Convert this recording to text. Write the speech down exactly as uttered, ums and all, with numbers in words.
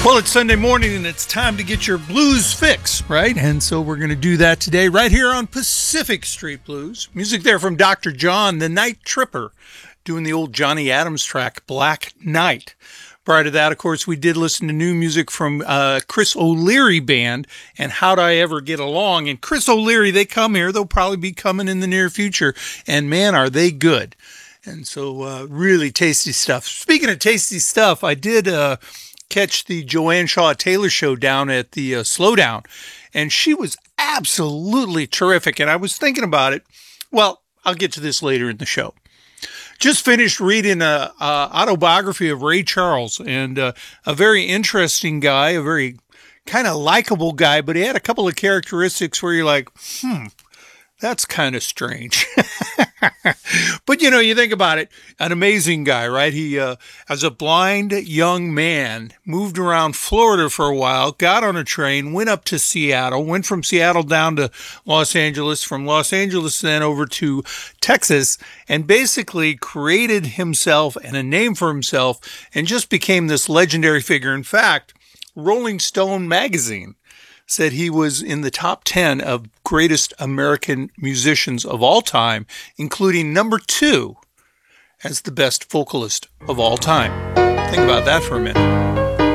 Well, it's Sunday morning and it's time to get your blues fix, right? And so we're going to do that today right here on Pacific Street Blues. Music there from Doctor John, the Night Tripper, doing the old Johnny Adams track, Black Night. Prior to that, of course, we did listen to new music from uh, Chris O'Leary Band and How'd I Ever Get Along. And Chris O'Leary, they come here. They'll probably be coming in the near future. And man, are they good. And so uh, really tasty stuff. Speaking of tasty stuff, I did... Uh, catch the Joanne Shaw Taylor show down at the uh, Slowdown, and she was absolutely terrific. And I was thinking about it. Well, I'll get to this later in the show. Just finished reading a, a autobiography of Ray Charles, and uh, a very interesting guy, a very kind of likable guy, but he had a couple of characteristics where you're like, hmm, that's kind of strange. But, you know, you think about it, an amazing guy, right? He, uh, as a blind young man, moved around Florida for a while, got on a train, went up to Seattle, went from Seattle down to Los Angeles, from Los Angeles then over to Texas, and basically created himself and a name for himself and just became this legendary figure. In fact, Rolling Stone magazine said he was in the top ten of greatest American musicians of all time, including number two as the best vocalist of all time. Think about that for a minute.